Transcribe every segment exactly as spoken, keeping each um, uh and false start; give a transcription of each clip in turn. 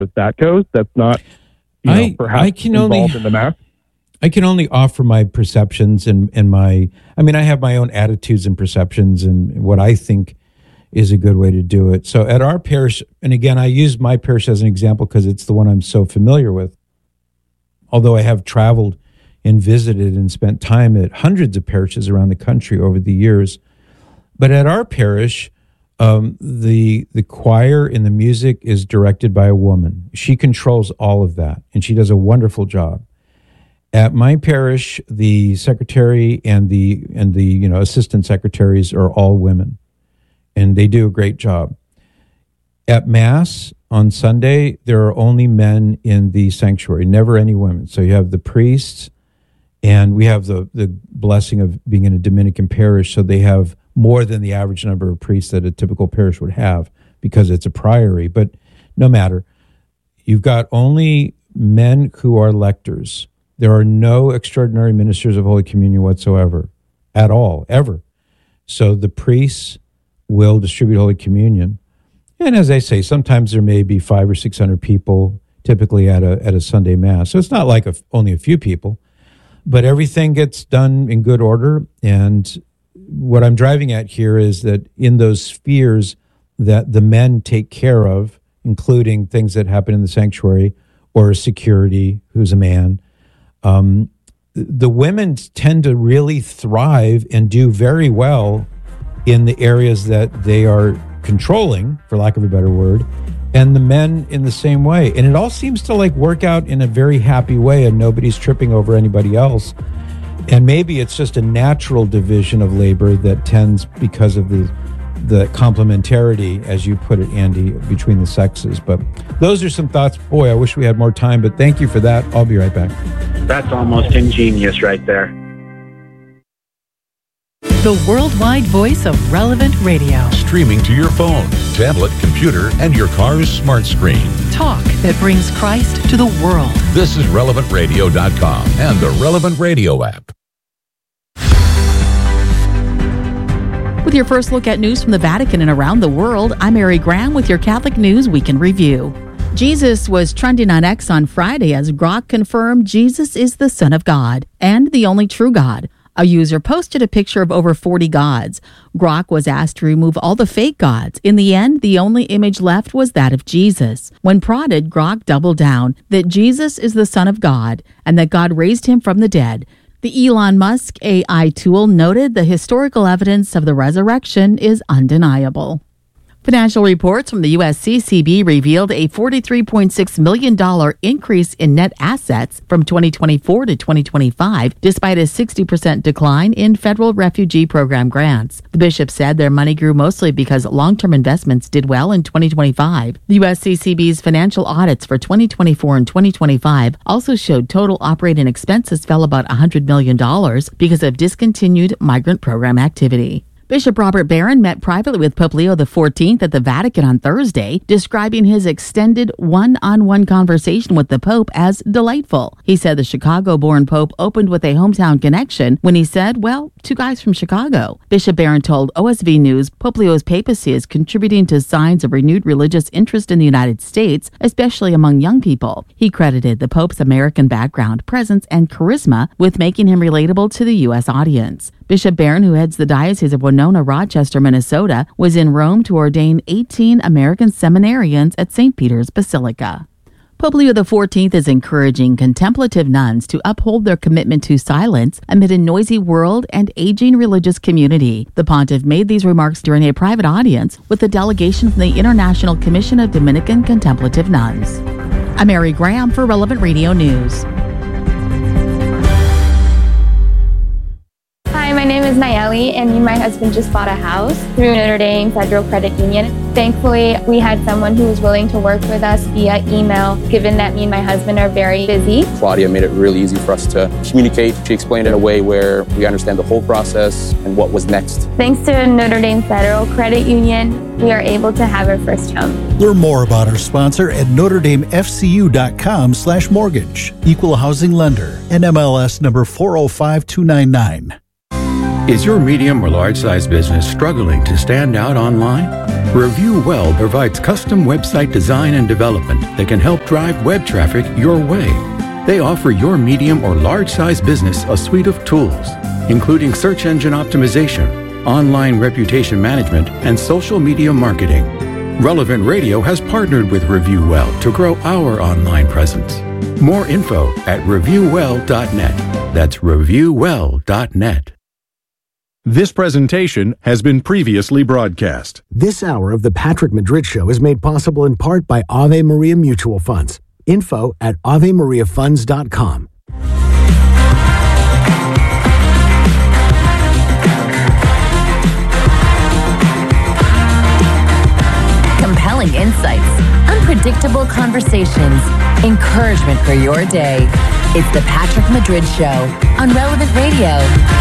as that goes. That's not, you know, I, perhaps I can involved only, in the mass. I can only offer my perceptions and, and my, I mean, I have my own attitudes and perceptions and what I think is a good way to do it. So at our parish, and again, I use my parish as an example because it's the one I'm so familiar with. Although I have traveled and visited and spent time at hundreds of parishes around the country over the years. But at our parish, um, the the choir and the music is directed by a woman. She controls all of that, and she does a wonderful job. At my parish, the secretary and the and the you know assistant secretaries are all women, and they do a great job. At Mass on Sunday, there are only men in the sanctuary, never any women. So you have the priests, and we have the the blessing of being in a Dominican parish, so they have more than the average number of priests that a typical parish would have because it's a priory. But no matter, you've got only men who are lectors. There are no extraordinary ministers of Holy Communion whatsoever, at all, ever. So the priests will distribute Holy Communion. And as I say, sometimes there may be five or six hundred people typically at a at a Sunday Mass. So it's not like a, only a few people, but everything gets done in good order. And what I'm driving at here is that in those spheres that the men take care of, including things that happen in the sanctuary or security, who's a man, um, the women tend to really thrive and do very well in the areas that they are controlling, for lack of a better word, and the men in the same way. And it all seems to like work out in a very happy way, and nobody's tripping over anybody else. And maybe it's just a natural division of labor that tends, because of the the complementarity, as you put it, Andy, between the sexes. But those are some thoughts. Boy, I wish we had more time, but thank you for that. I'll be right back. That's almost ingenious right there. The worldwide voice of Relevant Radio. Streaming to your phone, tablet, computer, and your car's smart screen. Talk that brings Christ to the world. This is relevant radio dot com and the Relevant Radio app. With your first look at news from the Vatican and around the world, I'm Mary Graham with your Catholic News Week in Review. Jesus was trending on X on Friday as Grok confirmed Jesus is the Son of God and the only true God. A user posted a picture of over forty gods. Grok was asked to remove all the fake gods. In the end, the only image left was that of Jesus. When prodded, Grok doubled down that Jesus is the Son of God and that God raised him from the dead. The Elon Musk A I tool noted the historical evidence of the resurrection is undeniable. Financial reports from the U S C C B revealed a forty-three point six million dollars increase in net assets from twenty twenty-four to twenty twenty-five, despite a sixty percent decline in federal refugee program grants. The bishop said their money grew mostly because long-term investments did well in twenty twenty-five. The U S C C B's financial audits for twenty twenty-four and twenty twenty-five also showed total operating expenses fell about one hundred million dollars because of discontinued migrant program activity. Bishop Robert Barron met privately with Pope Leo the fourteenth at the Vatican on Thursday, describing his extended one-on-one conversation with the Pope as delightful. He said the Chicago-born Pope opened with a hometown connection when he said, well, two guys from Chicago. Bishop Barron told O S V News Pope Leo's papacy is contributing to signs of renewed religious interest in the United States, especially among young people. He credited the Pope's American background, presence, and charisma with making him relatable to the U S audience. Bishop Barron, who heads the Diocese of Winona, Rochester, Minnesota, was in Rome to ordain eighteen American seminarians at Saint Peter's Basilica. Pope Leo the fourteenth is encouraging contemplative nuns to uphold their commitment to silence amid a noisy world and aging religious community. The pontiff made these remarks during a private audience with a delegation from the International Commission of Dominican Contemplative Nuns. I'm Mary Graham for Relevant Radio News. Hi, my name is Nayeli, and me and my husband just bought a house through Notre Dame Federal Credit Union. Thankfully, we had someone who was willing to work with us via email, given that me and my husband are very busy. Claudia made it really easy for us to communicate. She explained it in a way where we understand the whole process and what was next. Thanks to Notre Dame Federal Credit Union, we are able to have our first home. Learn more about our sponsor at notre dame f c u dot com slash mortgage. Equal housing lender. N M L S number four oh five two nine nine. Is your medium or large size business struggling to stand out online? ReviewWell provides custom website design and development that can help drive web traffic your way. They offer your medium or large-size business a suite of tools, including search engine optimization, online reputation management, and social media marketing. Relevant Radio has partnered with ReviewWell to grow our online presence. More info at review well dot net. That's review well dot net. This presentation has been previously broadcast. This hour of the Patrick Madrid Show is made possible in part by Ave Maria Mutual Funds. Info at ave maria funds dot com. Compelling insights, unpredictable conversations, encouragement for your day. It's the Patrick Madrid Show on Relevant Radio.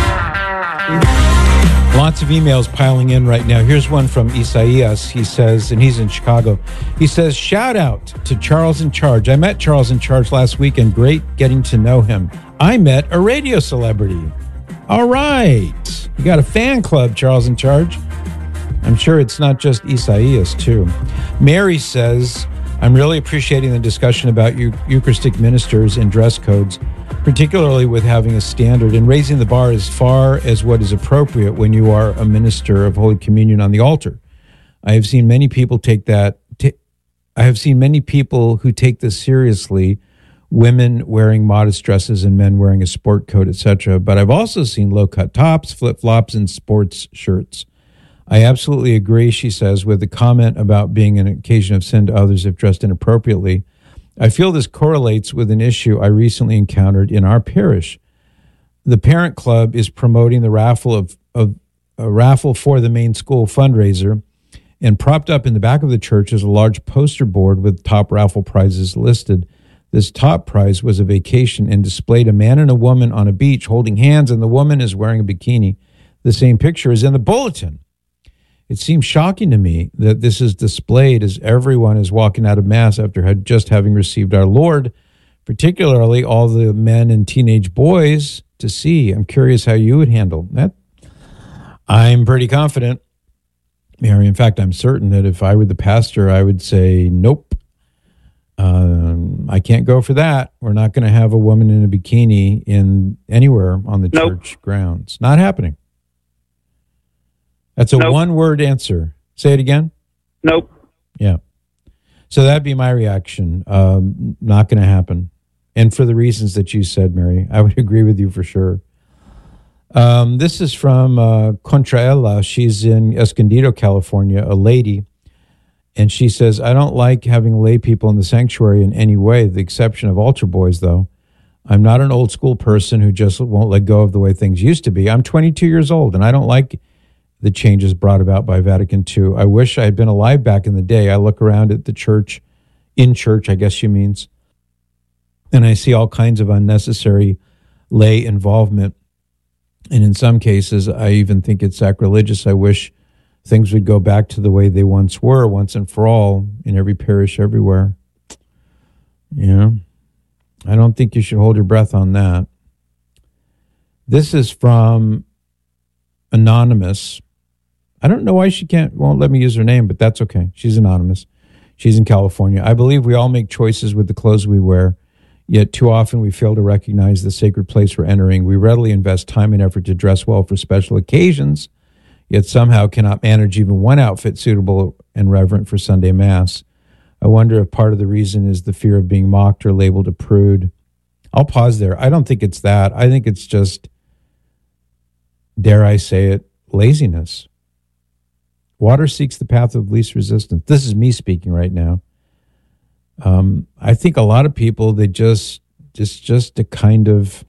Lots of emails piling in right now. Here's one from Isaias. He says, and he's in Chicago. He says, shout out to Charles in Charge. I met Charles in Charge last week and great getting to know him. I met a radio celebrity. All right. You got a fan club, Charles in Charge. I'm sure it's not just Isaias, too. Mary says, I'm really appreciating the discussion about Eucharistic ministers and dress codes, particularly with having a standard and raising the bar as far as what is appropriate when you are a minister of Holy Communion on the altar. I have seen many people take that. T- I have seen many people who take this seriously, women wearing modest dresses and men wearing a sport coat, et cetera. But I've also seen low-cut tops, flip-flops, and sports shirts. I absolutely agree, she says, with the comment about being an occasion of sin to others if dressed inappropriately. I feel this correlates with an issue I recently encountered in our parish. The parent club is promoting the raffle of, of a raffle for the main school fundraiser, and propped up in the back of the church is a large poster board with top raffle prizes listed. This top prize was a vacation and displayed a man and a woman on a beach holding hands, and the woman is wearing a bikini. The same picture is in the bulletin. It seems shocking to me that this is displayed as everyone is walking out of Mass after had just having received our Lord, particularly all the men and teenage boys to see. I'm curious how you would handle that. I'm pretty confident, Mary. In fact, I'm certain that if I were the pastor, I would say, nope, um, I can't go for that. We're not going to have a woman in a bikini in anywhere on the nope. church grounds. Not happening. That's a nope. one-word answer. Say it again. Nope. Yeah. So that'd be my reaction. Um, not going to happen. And for the reasons that you said, Mary, I would agree with you for sure. Um, this is from uh, Contraella. She's in Escondido, California, a lady. And she says, I don't like having lay people in the sanctuary in any way, the exception of altar boys, though. I'm not an old school person who just won't let go of the way things used to be. I'm twenty-two years old, and I don't like the changes brought about by Vatican Two. I wish I had been alive back in the day. I look around at the church, in church, I guess she means, and I see all kinds of unnecessary lay involvement. And in some cases, I even think it's sacrilegious. I wish things would go back to the way they once were, once and for all, in every parish, everywhere. Yeah. I don't think you should hold your breath on that. This is from Anonymous. I don't know why she can't, won't let me use her name, but that's okay. She's anonymous. She's in California. I believe we all make choices with the clothes we wear, yet too often we fail to recognize the sacred place we're entering. We readily invest time and effort to dress well for special occasions, yet somehow cannot manage even one outfit suitable and reverent for Sunday Mass. I wonder if part of the reason is the fear of being mocked or labeled a prude. I'll pause there. I don't think it's that. I think it's just, dare I say it, laziness. Water seeks the path of least resistance. This is me speaking right now. Um, I think a lot of people, they just, just, just a kind of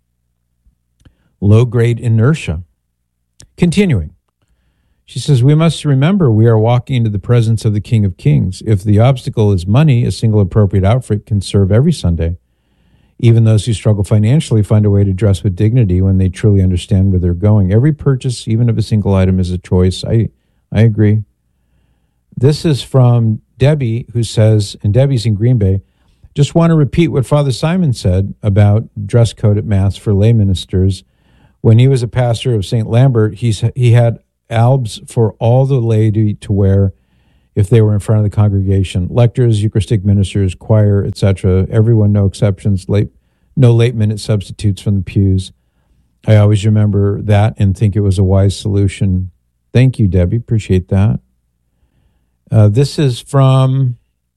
low-grade inertia. Continuing. She says, we must remember we are walking into the presence of the King of Kings. If the obstacle is money, a single appropriate outfit can serve every Sunday. Even those who struggle financially find a way to dress with dignity when they truly understand where they're going. Every purchase, even of a single item, is a choice. I I agree. This is from Debbie, who says, and Debbie's in Green Bay, just want to repeat what Father Simon said about dress code at Mass for lay ministers. When he was a pastor of Saint Lambert, he's, he had albs for all the laity to wear if they were in front of the congregation. Lectors, Eucharistic ministers, choir, et cetera. Everyone, no exceptions. Late, no late-minute substitutes from the pews. I always remember that and think it was a wise solution. Thank you, Debbie. Appreciate that. Uh, this is from,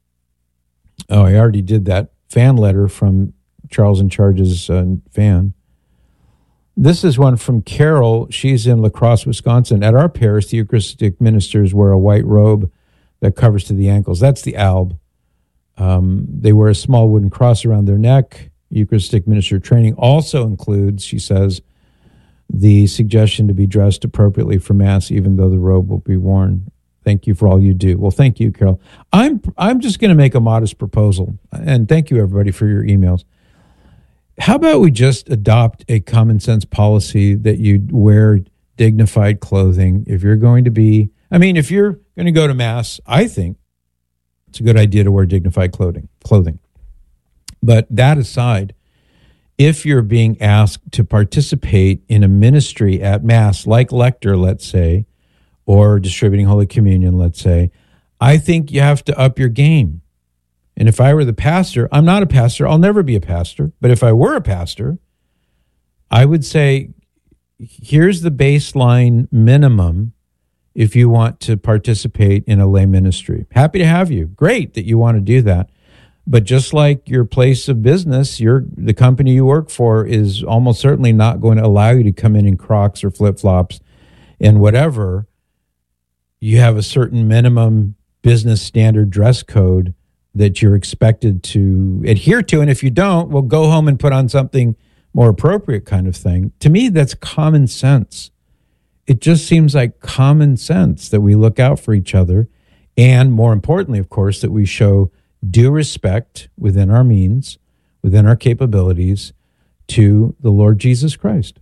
oh, I already did that fan letter from Charles in Charge's uh, fan. This is one from Carol. She's in La Crosse, Wisconsin. At our parish, the Eucharistic ministers wear a white robe that covers to the ankles. That's the alb. Um, they wear a small wooden cross around their neck. Eucharistic minister training also includes, she says, the suggestion to be dressed appropriately for Mass, even though the robe will be worn. Thank you for all you do. Well, thank you, Carol. I'm I'm just going to make a modest proposal, and thank you, everybody, for your emails. How about we just adopt a common sense policy that you wear dignified clothing if you're going to be, I mean, if you're going to go to Mass, I think it's a good idea to wear dignified clothing. clothing. But that aside, if you're being asked to participate in a ministry at Mass, like lector, let's say, or distributing Holy Communion, let's say, I think you have to up your game. And if I were the pastor, I'm not a pastor, I'll never be a pastor, but if I were a pastor, I would say, here's the baseline minimum if you want to participate in a lay ministry. Happy to have you. Great that you want to do that. But just like your place of business, your the company you work for is almost certainly not going to allow you to come in in Crocs or flip-flops and whatever. You have a certain minimum business standard dress code that you're expected to adhere to. And if you don't, well, go home and put on something more appropriate kind of thing. To me, that's common sense. It just seems like common sense that we look out for each other. And more importantly, of course, that we show due respect within our means, within our capabilities to the Lord Jesus Christ.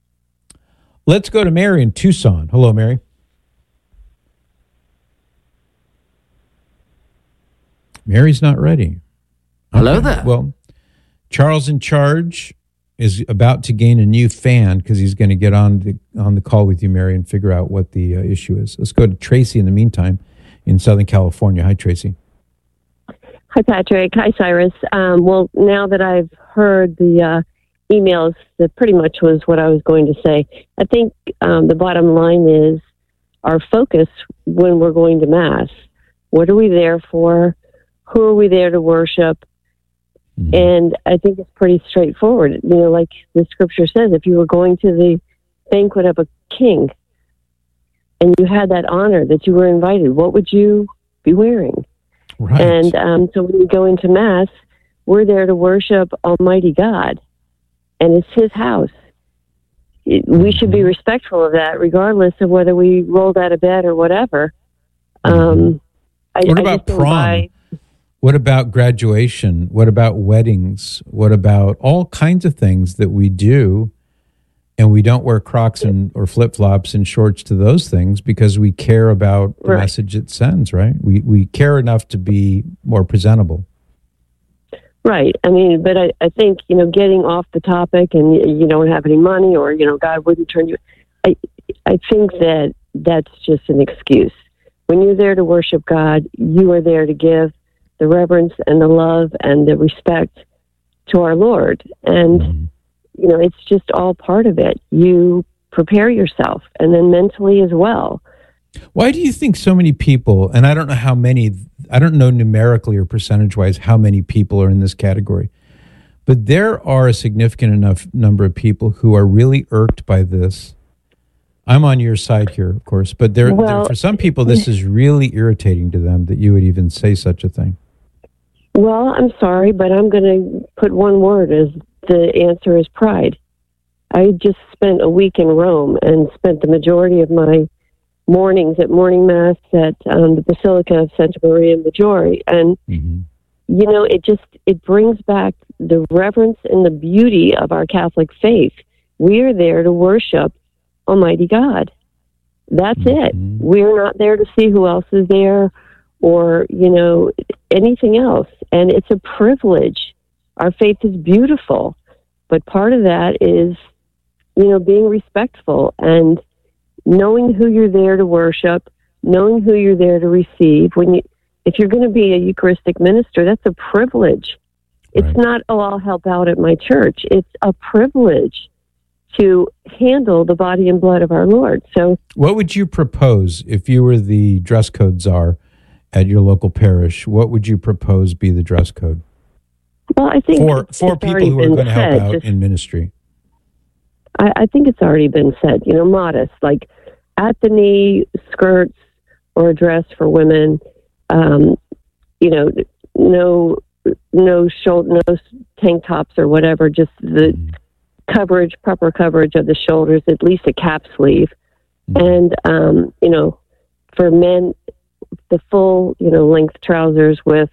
Let's go to Mary in Tucson. Hello, Mary. Mary's not ready. Hello okay. there. Well, Charles in Charge is about to gain a new fan because he's going to get on the on the call with you, Mary, and figure out what the uh, issue is. Let's go to Tracy in the meantime in Southern California. Hi, Tracy. Hi, Patrick. Hi, Cyrus. Um, well, now that I've heard the uh, emails, that pretty much was what I was going to say. I think um, the bottom line is our focus when we're going to Mass. What are we there for? Who are we there to worship? Mm-hmm. And I think it's pretty straightforward. You know, like the scripture says, if you were going to the banquet of a king and you had that honor that you were invited, what would you be wearing? Right. And um, so when we go into Mass, we're there to worship Almighty God, and it's His house. It, we should be respectful of that, regardless of whether we rolled out of bed or whatever. Um, I, what I about just prom? buy, What about graduation? What about weddings? What about all kinds of things that we do, and we don't wear Crocs and or flip-flops and shorts to those things because we care about the right. message it sends, right? We we care enough to be more presentable. Right. I mean, but I, I think, you know, getting off the topic and you, you don't have any money or, you know, God wouldn't turn you. I, I think that that's just an excuse. When you're there to worship God, you are there to give the reverence and the love and the respect to our Lord. And, mm-hmm. you know, it's just all part of it. You prepare yourself, and then mentally as well. Why do you think so many people, and I don't know how many, I don't know numerically or percentage-wise how many people are in this category, but there are a significant enough number of people who are really irked by this. I'm on your side here, of course, but there, well, there, for some people, this is really irritating to them that you would even say such a thing. Well, I'm sorry, but I'm going to put one word as the answer is pride. I just spent a week in Rome and spent the majority of my mornings at morning Mass at um, the Basilica of Santa Maria Maggiore. And, mm-hmm. you know, it just, it brings back the reverence and the beauty of our Catholic faith. We are there to worship Almighty God. That's mm-hmm. it. We're not there to see who else is there or, you know, anything else. And it's a privilege. Our faith is beautiful, but part of that is, you know, being respectful and knowing who you're there to worship, knowing who you're there to receive. When you, if you're going to be a Eucharistic minister, that's a privilege. It's Right. not, oh, I'll help out at my church. It's a privilege to handle the body and blood of our Lord. So, What would you propose if you were the dress code czar at your local parish? What would you propose be the dress code well, I think for it's, for it's people already who are been going to help said. out Just- in ministry? I, I think it's already been said, you know, modest, like at the knee skirts or a dress for women, um, you know, no, no shoulder, no tank tops or whatever, just the coverage, proper coverage of the shoulders, at least a cap sleeve. And, um, you know, for men, the full, you know, length trousers with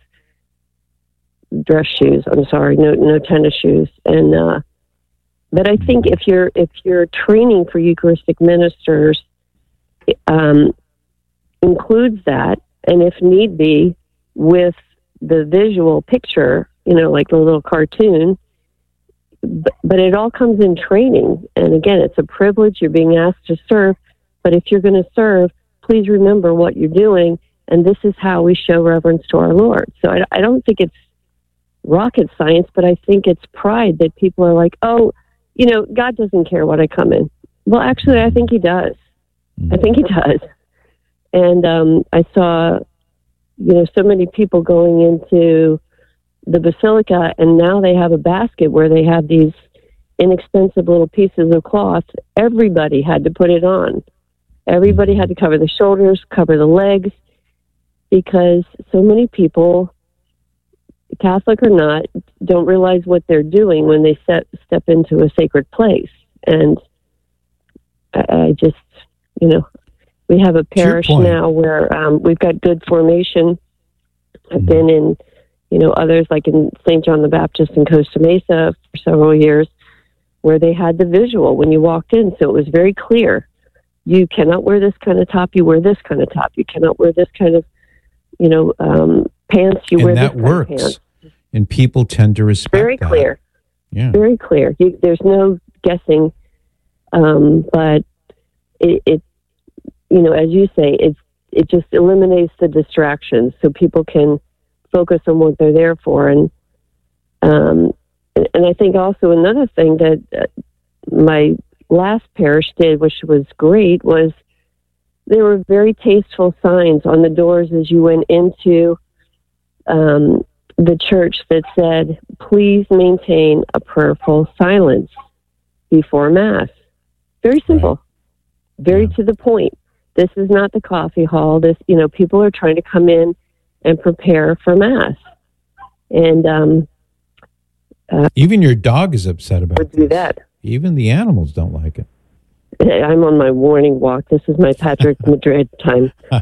dress shoes. I'm sorry, no, no tennis shoes. And, uh, But I think if you're if you're training for Eucharistic ministers, um, includes that, and if need be, with the visual picture, you know, like a little cartoon. But, but it all comes in training, and again, it's a privilege. You're being asked to serve, but if you're going to serve, please remember what you're doing, and this is how we show reverence to our Lord. So I, I don't think it's rocket science, but I think it's pride that people are like, oh, you know, God doesn't care what I come in. Well, actually, I think he does. I think he does. And um, I saw, you know, so many people going into the basilica, and now they have a basket where they have these inexpensive little pieces of cloth. Everybody had to put it on. Everybody had to cover the shoulders, cover the legs, because so many people, Catholic or not, don't realize what they're doing when they step step into a sacred place. And I, I just, you know, we have a parish now where um, we've got good formation. I've mm-hmm. been in, you know, others like in Saint John the Baptist in Costa Mesa for several years, where they had the visual when you walked in. So it was very clear. You cannot wear this kind of top. You wear this kind of top. You cannot wear this kind of, you know, um, pants. You and wear that this works. kind of pants. And people tend to respect Very that. clear. Yeah. Very clear. You, there's no guessing. Um, but it, it, you know, as you say, it's, it just eliminates the distractions so people can focus on what they're there for. And, um, and, and I think also another thing that uh, my last parish did, which was great, was there were very tasteful signs on the doors as you went into, um, the church that said, please maintain a prayerful silence before Mass. Very simple, very yeah. to the point. This is not the coffee hall. This, you know, people are trying to come in and prepare for Mass. And um, uh, even your dog is upset about would do that. Even the animals don't like it. I'm on my morning walk. This is my Patrick Madrid time. uh,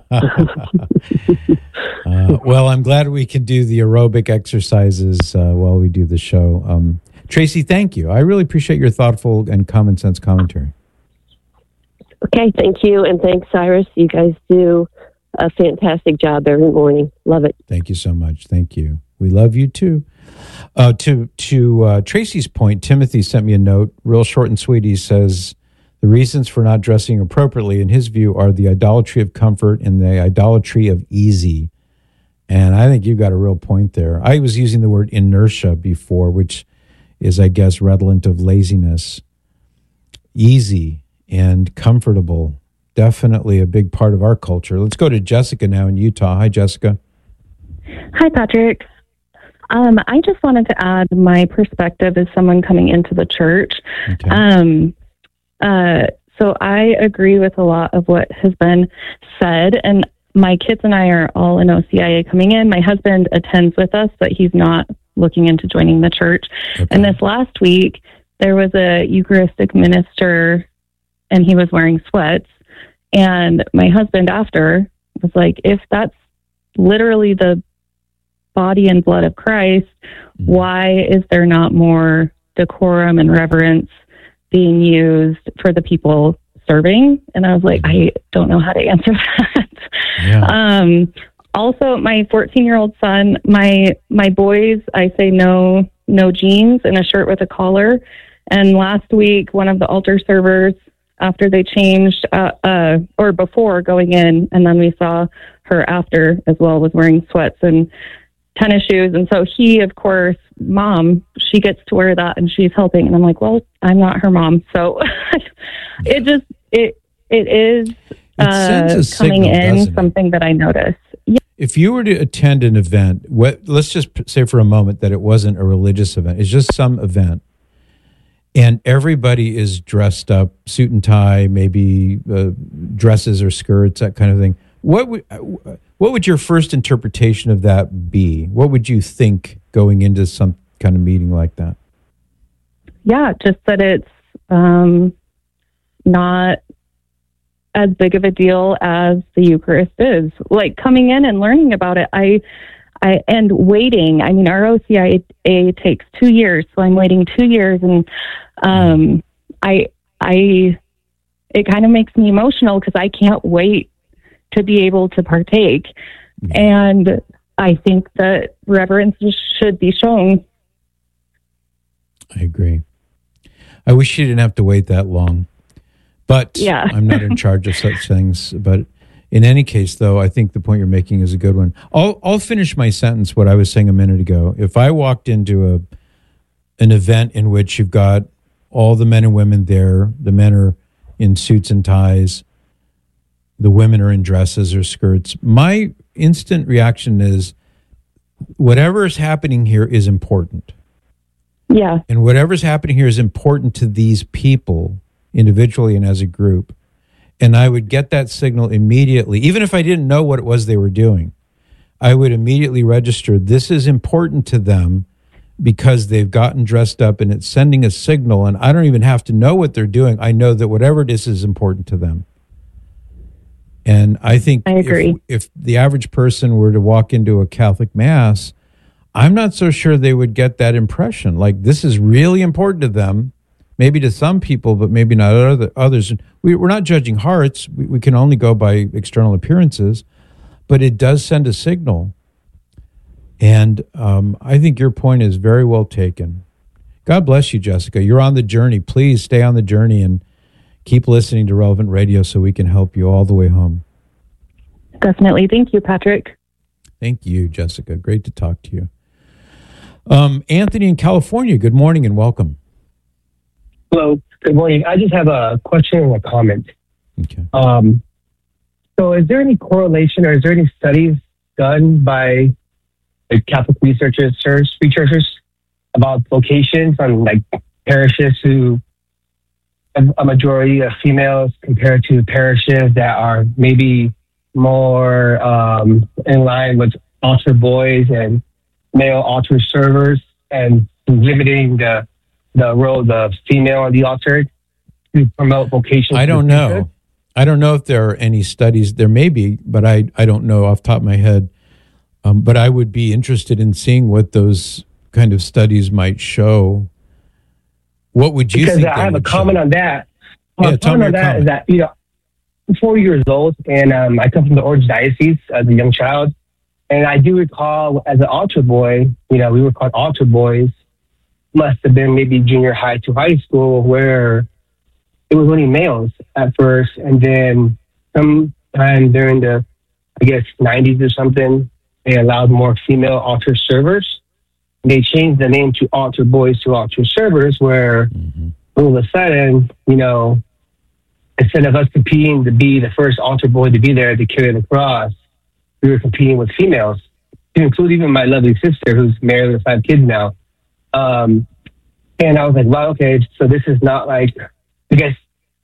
well, I'm glad we can do the aerobic exercises uh, while we do the show. Um, Tracy, thank you. I really appreciate your thoughtful and common sense commentary. Okay, thank you. And thanks, Cyrus. You guys do a fantastic job every morning. Love it. Thank you so much. Thank you. We love you too. Uh, to to uh, Tracy's point, Timothy sent me a note, real short and sweet. He says, the reasons for not dressing appropriately, in his view, are the idolatry of comfort and the idolatry of easy. And I think you got a real point there. I was using the word inertia before, which is, I guess, redolent of laziness. Easy and comfortable, definitely a big part of our culture. Let's go to Jessica now in Utah. Hi, Jessica. Hi, Patrick. Um, I just wanted to add my perspective as someone coming into the church. Okay. Um, uh, so I agree with a lot of what has been said, and my kids and I are all in O C I A coming in. My husband attends with us, but he's not looking into joining the church. Okay. And this last week, there was a Eucharistic minister, and he was wearing sweats. And my husband after was like, if that's literally the body and blood of Christ, why is there not more decorum and reverence being used for the people serving? And I was like, I don't know how to answer that. Yeah. Um, also, my fourteen-year-old son, my my boys, I say no, no jeans and a shirt with a collar. And last week, one of the altar servers after they changed, uh, uh, or before going in, and then we saw her after as well, was wearing sweats and tennis shoes. And so he, of course, mom, she gets to wear that and she's helping. And I'm like, well, I'm not her mom. So it just, it, it is uh, It sends a coming signal, in doesn't it? something that I notice. Yeah. If you were to attend an event, what, let's just p- say for a moment that it wasn't a religious event, it's just some event, and everybody is dressed up, suit and tie, maybe uh, dresses or skirts, that kind of thing. What would what would your first interpretation of that be? What would you think going into some kind of meeting like that? Yeah, just that it's um, not as big of a deal as the Eucharist is. Like coming in and learning about it, I, I and waiting. I mean, our O C I A takes two years, so I'm waiting two years, and um, I, I, it kind of makes me emotional because I can't wait to be able to partake, and I think that reverence should be shown. I agree. I wish you didn't have to wait that long. But yeah. I'm not in charge of such things. But in any case, though, I think the point you're making is a good one. I'll I'll finish my sentence, what I was saying a minute ago. If I walked into a an event in which you've got all the men and women there, the men are in suits and ties, the women are in dresses or skirts, my instant reaction is whatever is happening here is important. Yeah. And whatever's happening here is important to these people individually and as a group. And I would get that signal immediately, even if I didn't know what it was they were doing. I would immediately register this is important to them because they've gotten dressed up and it's sending a signal, and I don't even have to know what they're doing. I know that whatever it is is important to them. And I think I agree. If, if the average person were to walk into a Catholic Mass, I'm not so sure they would get that impression. Like, this is really important to them, maybe to some people, but maybe not other, others. We, we're not judging hearts. We, we can only go by external appearances, but it does send a signal. And um, I think your point is very well taken. God bless you, Jessica. You're on the journey. Please stay on the journey and keep listening to Relevant Radio so we can help you all the way home. Definitely. Thank you, Patrick. Thank you, Jessica. Great to talk to you. Um, Anthony in California, good morning and welcome. Hello, good morning. I just have a question and a comment. Okay. Um, so is there any correlation or is there any studies done by like Catholic researchers, researchers about vocations on like parishes who have a majority of females compared to parishes that are maybe more um, in line with altar boys and male altar servers, and limiting the the role of the female on the altar to promote vocations? I don't know. I don't know if there are any studies. There may be, but I, I don't know off the top of my head. Um, but I would be interested in seeing what those kind of studies might show. What would you because think? Because I they have a would comment show? on that. Yeah, My tell comment me on your that comment. is that, you know, I'm forty years old, and um, I come from the Orange Diocese as a young child. And I do recall as an altar boy, you know, we were called altar boys, must have been maybe junior high to high school, where it was only males at first. And then sometime during the, I guess, nineties or something, they allowed more female altar servers. They changed the name to altar boys to altar servers, where mm-hmm. all of a sudden, you know, instead of us competing to be the first altar boy to be there to carry the cross, we were competing with females, to include even my lovely sister, who's married with five kids now. Um, and I was like, wow, okay, so this is not like, I guess,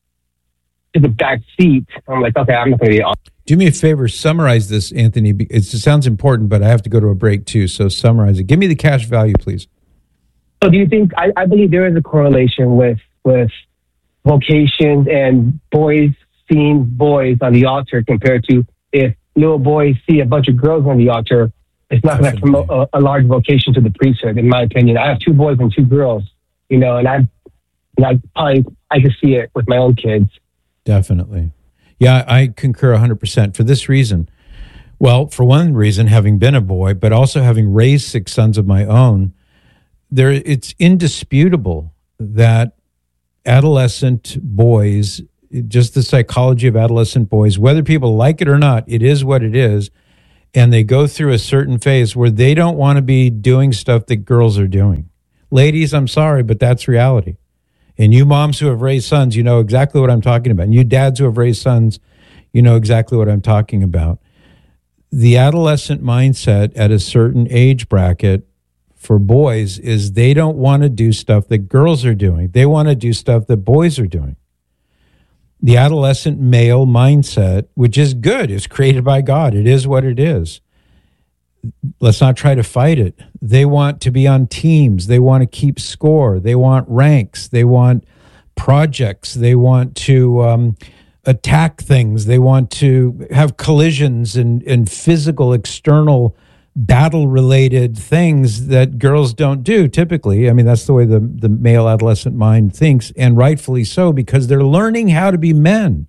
to the back seat. I'm like, okay, I'm not going to be altar. Do me a favor, summarize this, Anthony. It sounds important, but I have to go to a break too, so summarize it. Give me the cash value, please. So do you think, I, I believe there is a correlation with, with vocations and boys seeing boys on the altar compared to if little boys see a bunch of girls on the altar, it's not going to promote a, a large vocation to the priesthood, in my opinion. I have two boys and two girls, you know, and I, and I probably, I can see it with my own kids. Definitely. Yeah, I concur one hundred percent for this reason. Well, for one reason, having been a boy, but also having raised six sons of my own, there it's indisputable that adolescent boys just the psychology of adolescent boys. Whether people like it or not, it is what it is. And they go through a certain phase where they don't want to be doing stuff that girls are doing. Ladies, I'm sorry, but that's reality. And you moms who have raised sons, you know exactly what I'm talking about. And you dads who have raised sons, you know exactly what I'm talking about. The adolescent mindset at a certain age bracket for boys is they don't want to do stuff that girls are doing. They want to do stuff that boys are doing. The adolescent male mindset, which is good, is created by God. It is what it is. Let's not try to fight it. They want to be on teams. They want to keep score. They want ranks. They want projects. They want to um, attack things. They want to have collisions and, and physical, external, battle-related things that girls don't do typically. I mean, that's the way the, the male adolescent mind thinks, and rightfully so, because they're learning how to be men.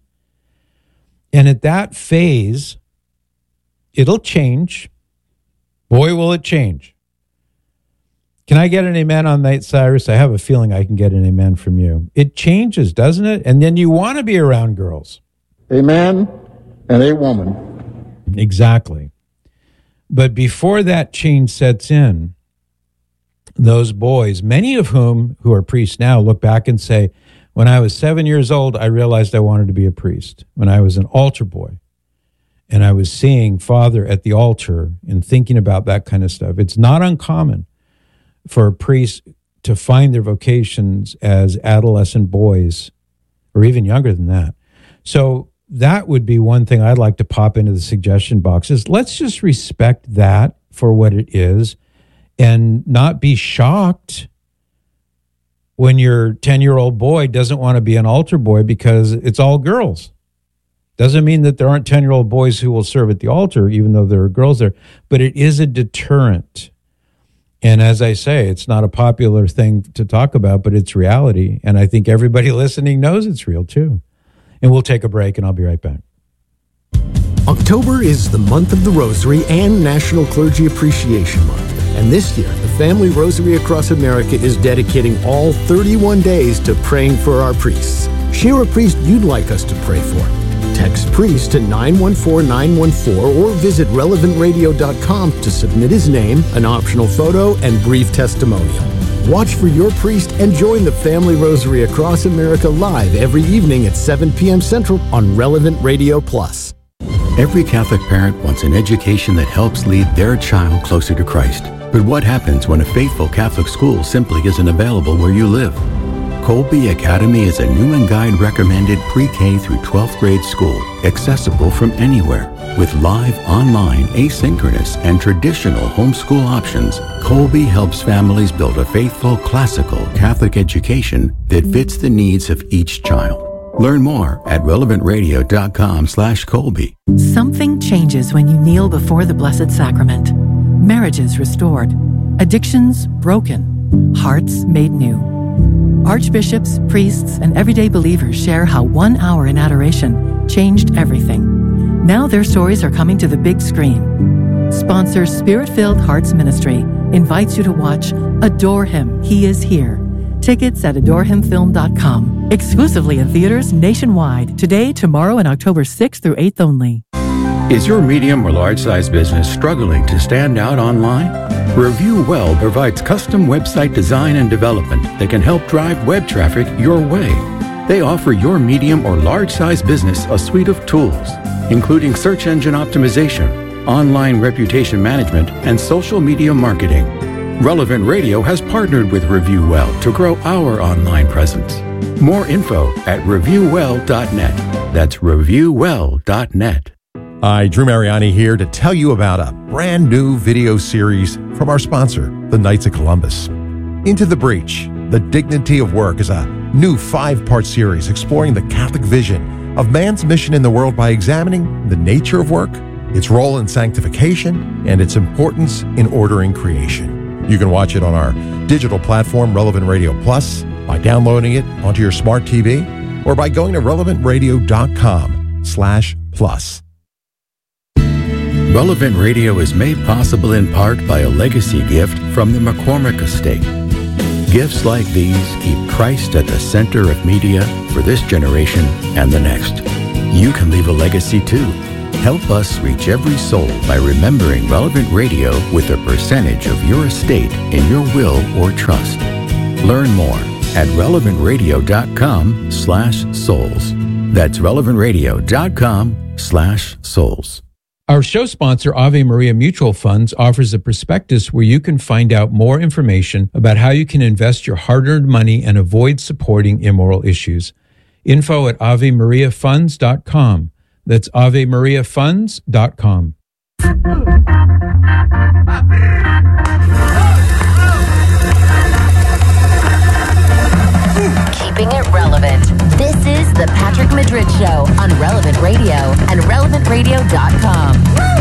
And at that phase, it'll change. Boy, will it change. Can I get an amen on that, Cyrus? I have a feeling I can get an amen from you. It changes, doesn't it? And then you want to be around girls. A man and a woman. Exactly. But before that change sets in, those boys, many of whom who are priests now, look back and say, when I was seven years old, I realized I wanted to be a priest. When I was an altar boy, and I was seeing Father at the altar and thinking about that kind of stuff. It's not uncommon for a priest to find their vocations as adolescent boys, or even younger than that. So that would be one thing I'd like to pop into the suggestion box is let's just respect that for what it is and not be shocked when your ten-year-old boy doesn't want to be an altar boy because it's all girls. Doesn't mean that there aren't ten-year-old boys who will serve at the altar, even though there are girls there, but it is a deterrent. And as I say, it's not a popular thing to talk about, but it's reality. And I think everybody listening knows it's real too. And we'll take a break, and I'll be right back. October is the month of the Rosary and National Clergy Appreciation Month. And this year, the Family Rosary Across America is dedicating all thirty-one days to praying for our priests. Share a priest you'd like us to pray for. Text priest to nine one four nine one four or visit relevant radio dot com to submit his name, an optional photo, and brief testimonial. Watch for your priest and join the Family Rosary Across America live every evening at seven p.m. Central on Relevant Radio Plus. Every Catholic parent wants an education that helps lead their child closer to Christ. But what happens when a faithful Catholic school simply isn't available where you live? Colby Academy is a Newman Guide recommended pre-K through twelfth grade school, accessible from anywhere. With live, online, asynchronous, and traditional homeschool options, Colby helps families build a faithful, classical Catholic education that fits the needs of each child. Learn more at relevant radio dot com slash Colby. Something changes when you kneel before the Blessed Sacrament. Marriages restored, addictions broken, hearts made new. Archbishops, priests, and everyday believers share how one hour in adoration changed everything. Now their stories are coming to the big screen. Sponsor Spirit-Filled Hearts Ministry invites you to watch Adore Him, He Is Here. Tickets at adore him film dot com. Exclusively in theaters nationwide. Today, tomorrow, and October sixth through eighth only. Is your medium or large size business struggling to stand out online? Review Well provides custom website design and development that can help drive web traffic your way. They offer your medium or large size business a suite of tools, including search engine optimization, online reputation management, and social media marketing. Relevant Radio has partnered with Review Well to grow our online presence. More info at review well dot net. That's review well dot net. Hi, Drew Mariani here to tell you about a brand new video series from our sponsor, the Knights of Columbus. Into the Breach, The Dignity of Work is a new five-part series exploring the Catholic vision of man's mission in the world by examining the nature of work, its role in sanctification, and its importance in ordering creation. You can watch it on our digital platform, Relevant Radio Plus, by downloading it onto your smart T V, or by going to relevant radio dot com slash plus. Relevant Radio is made possible in part by a legacy gift from the McCormick Estate. Gifts like these keep Christ at the center of media for this generation and the next. You can leave a legacy too. Help us reach every soul by remembering Relevant Radio with a percentage of your estate in your will or trust. Learn more at relevant radio dot com slash souls. That's relevant radio dot com slash souls. Our show sponsor, Ave Maria Mutual Funds, offers a prospectus where you can find out more information about how you can invest your hard-earned money and avoid supporting immoral issues. Info at ave maria funds dot com. That's ave maria funds dot com. Keeping it relevant. This is the Patrick Madrid Show on Relevant Radio and relevant radio dot com.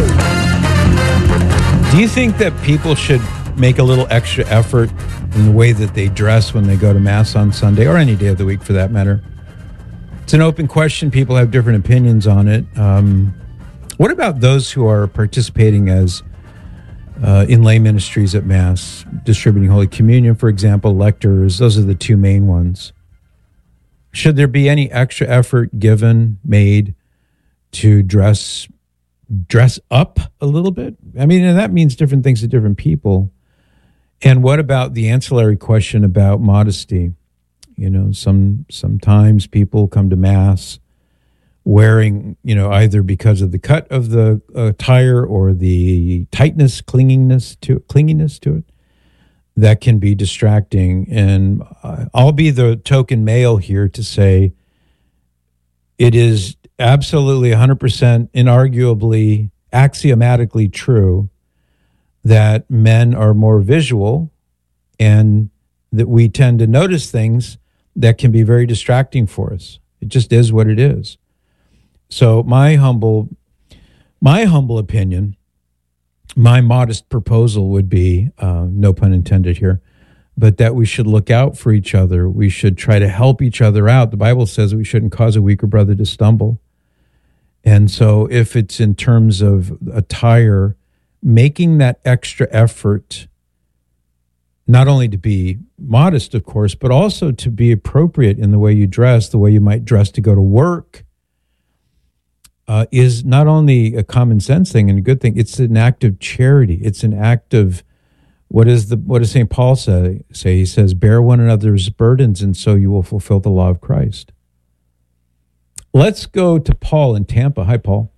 Do you think that people should make a little extra effort in the way that they dress when they go to Mass on Sunday, or any day of the week for that matter? It's an open question. People have different opinions on it. Um, what about those who are participating as uh, in lay ministries at Mass, distributing Holy Communion, for example, lectors? Those are the two main ones. Should there be any extra effort given, made to dress dress up a little bit? I mean, and that means different things to different people. And what about the ancillary question about modesty? You know, some sometimes people come to Mass wearing, you know, either because of the cut of the attire or the tightness, clinginess to clinginess to it, that can be distracting. And I'll be the token male here to say it is absolutely one hundred percent inarguably, axiomatically true that men are more visual and that we tend to notice things that can be very distracting for us. It just is what it is. So my humble, my humble opinion, my modest proposal would be, uh, no pun intended here, but that we should look out for each other. We should try to help each other out. The Bible says we shouldn't cause a weaker brother to stumble. And so if it's in terms of attire, making that extra effort, not only to be modest, of course, but also to be appropriate in the way you dress, the way you might dress to go to work, uh, is not only a common sense thing and a good thing, it's an act of charity. It's an act of, what is the what does Saint Paul say? Say He says, bear one another's burdens, and so you will fulfill the law of Christ. Let's go to Paul in Tampa. Hi, Paul.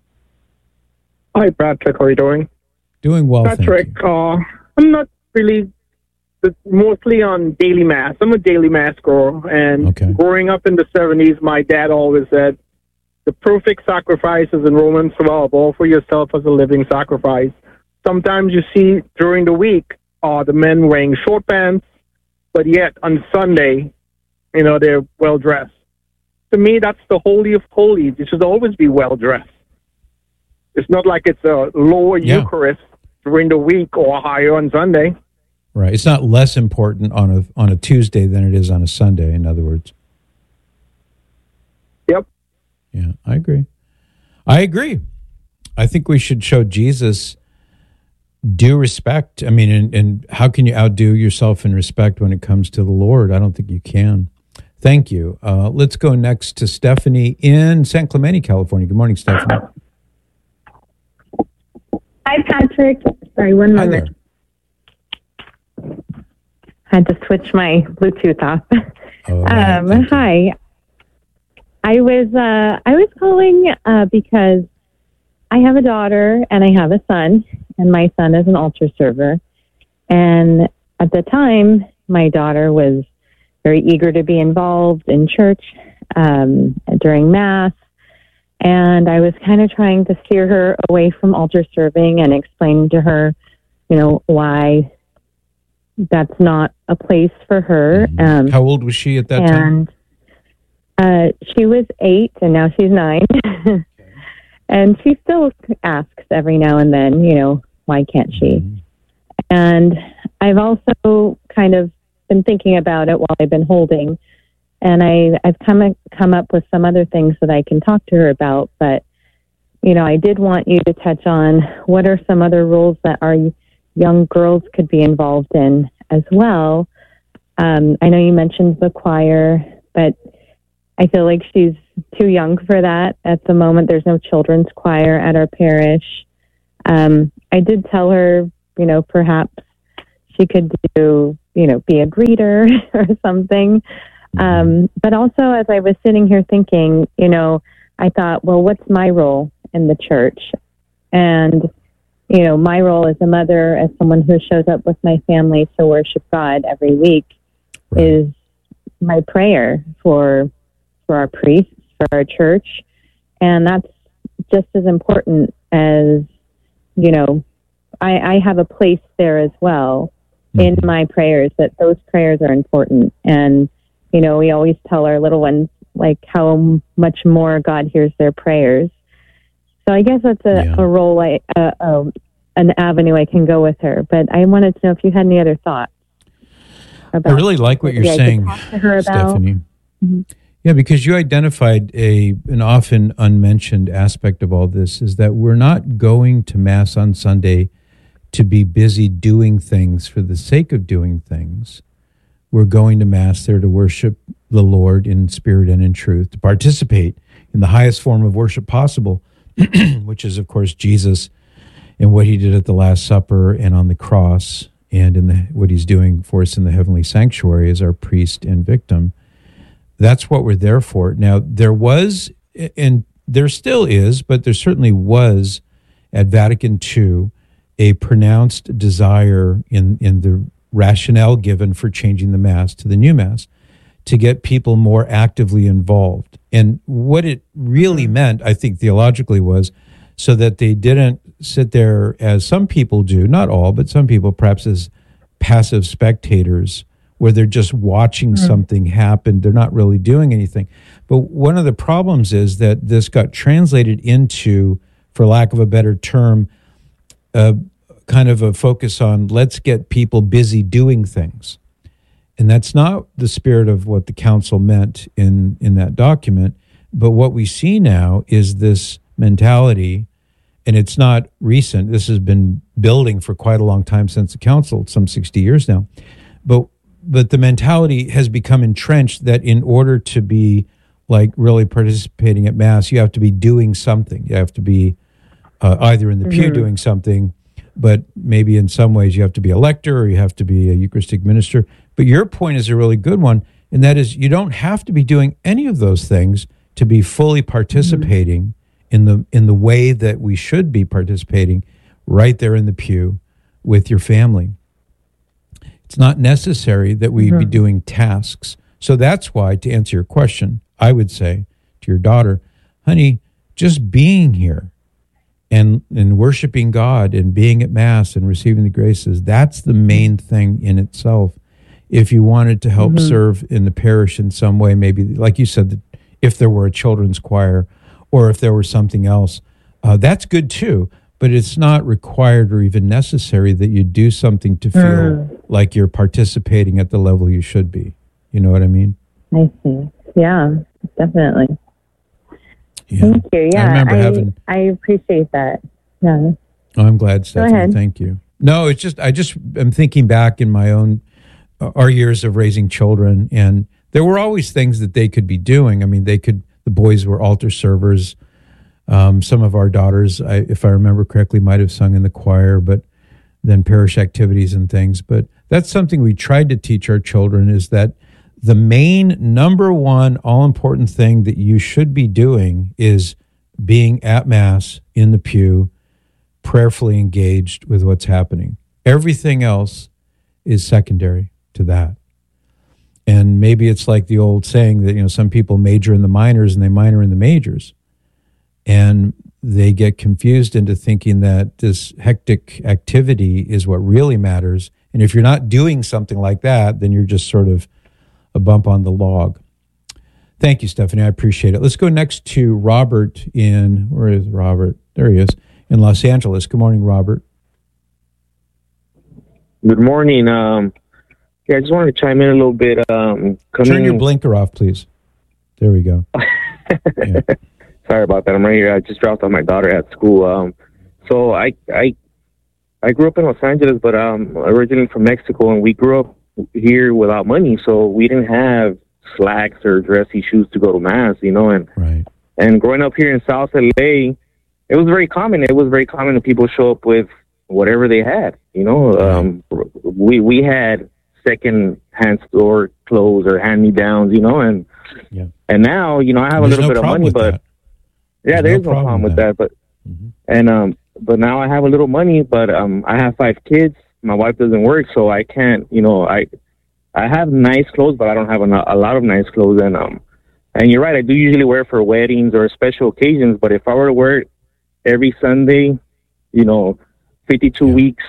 Hi, Patrick. How are you doing? Doing well, Patrick, thank you. Uh, I'm not really, mostly on daily Mass. I'm a daily Mass girl, and okay. Growing up in the seventies, my dad always said, the perfect sacrifice is in Romans twelve, offer yourself as a living sacrifice. Sometimes you see during the week, uh, the men wearing short pants, but yet on Sunday, you know, they're well-dressed. To me, that's the holy of holies. You should always be well-dressed. It's not like it's a lower Yeah. Eucharist during the week or higher on Sunday. Right. It's not less important on a on a Tuesday than it is on a Sunday, in other words. Yep. Yeah, I agree. I agree. I think we should show Jesus due respect. I mean, and, and how can you outdo yourself in respect when it comes to the Lord? I don't think you can. Thank you. Uh, let's go next to Stephanie in San Clemente, California. Good morning, Stephanie. Hi, Patrick. Sorry, one Hi moment. I had to switch my Bluetooth off. Oh, um, hi. I was uh, I was calling uh, because I have a daughter and I have a son, and my son is an altar server. And at the time, my daughter was very eager to be involved in church um, during Mass. And I was kind of trying to steer her away from altar serving and explaining to her, you know, why that's not a place for her. Mm-hmm. Um, How old was she at that and, time? Uh, she was eight, and now she's nine. And she still asks every now and then, you know, why can't she? Mm-hmm. And I've also kind of been thinking about it while I've been holding. And I, I've come come up with some other things that I can talk to her about. But, you know, I did want you to touch on what are some other roles that our young girls could be involved in as well. Um, I know you mentioned the choir, but I feel like she's too young for that at the moment. There's no children's choir at our parish. Um, I did tell her, you know, perhaps she could do, you know, be a greeter or something. Um, but also, as I was sitting here thinking, you know, I thought, well, what's my role in the church? And, you know, my role as a mother, as someone who shows up with my family to worship God every week, right, is my prayer for for our priests, for our church. And that's just as important as, you know, I, I have a place there as well in my prayers, that those prayers are important. And, you know, we always tell our little ones, like, how much more God hears their prayers. So I guess that's a, yeah. a role, I, uh, uh, an avenue I can go with her. But I wanted to know if you had any other thoughts about I really like what you're saying, Stephanie. Mm-hmm. Yeah, because you identified a an often unmentioned aspect of all this is that we're not going to Mass on Sunday to be busy doing things for the sake of doing things. We're going to Mass there to worship the Lord in spirit and in truth, to participate in the highest form of worship possible, which is, of course, Jesus and what he did at the Last Supper and on the cross, and in the, what he's doing for us in the heavenly sanctuary as our priest and victim. That's what we're there for. Now, there was, and there still is, but there certainly was at Vatican Two a pronounced desire in, in the rationale given for changing the Mass to the new Mass to get people more actively involved. And what it really meant, I think, theologically was so that they didn't sit there as some people do, not all, but some people perhaps as passive spectators, where they're just watching mm. something happen. They're not really doing anything. But one of the problems is that this got translated into, for lack of a better term, a kind of a focus on let's get people busy doing things. And that's not the spirit of what the council meant in, in that document. But what we see now is this mentality, and it's not recent. This has been building for quite a long time since the council, some sixty years now. But But the mentality has become entrenched that in order to be like really participating at Mass, you have to be doing something. You have to be uh, either in the mm-hmm. pew doing something, but maybe in some ways you have to be a lector or you have to be a Eucharistic minister. But your point is a really good one, and that is you don't have to be doing any of those things to be fully participating mm-hmm. in the in the way that we should be participating right there in the pew with your family. It's not necessary that we mm-hmm. be doing tasks. So that's why, to answer your question, I would say to your daughter, honey, just being here and, and worshiping God and being at Mass and receiving the graces, that's the main thing in itself. If you wanted to help mm-hmm. serve in the parish in some way, maybe, like you said, if there were a children's choir or if there were something else, uh, that's good too. But it's not required or even necessary that you do something to feel mm. like you're participating at the level you should be. You know what I mean? I see. Yeah, definitely. Yeah. Thank you. Yeah, I remember I, having. I appreciate that. Yeah. Oh, I'm glad, Stephanie. Go ahead. Thank you. No, it's just I just am thinking back in my own uh, our years of raising children, and there were always things that they could be doing. I mean, they could. The boys were altar servers. Um, some of our daughters, I, if I remember correctly, might have sung in the choir, but then parish activities and things. But that's something we tried to teach our children, is that the main number one all-important thing that you should be doing is being at Mass in the pew, prayerfully engaged with what's happening. Everything else is secondary to that. And maybe it's like the old saying that, you know, some people major in the minors and they minor in the majors. And they get confused into thinking that this hectic activity is what really matters. And if you're not doing something like that, then you're just sort of a bump on the log. Thank you, Stephanie. I appreciate it. Let's go next to Robert in, where is Robert? There he is, in Los Angeles. Good morning, Robert. Good morning. Um, yeah, I just wanted to chime in a little bit. Um, coming... Turn your blinker off, please. There we go. Yeah. Sorry about that. I'm right here. I just dropped off my daughter at school. Um, so I, I, I grew up in Los Angeles, but um, originally from Mexico, and we grew up here without money, so we didn't have slacks or dressy shoes to go to mass, you know. And right. and growing up here in South L A, it was very common. It was very common that people show up with whatever they had, you know. Um, we we had second hand store clothes or hand me downs, you know, and yeah. and now, you know, I have There's a little no bit of problem money, with but that. yeah, There's there's no no problem with problem that. But and um, but now I have a little money, but um, I have five kids. My wife doesn't work, so I can't, you know, I I have nice clothes, but I don't have a, a lot of nice clothes, and um, and you're right, I do usually wear for weddings or special occasions, but if I were to wear it every Sunday, you know, fifty-two yeah. weeks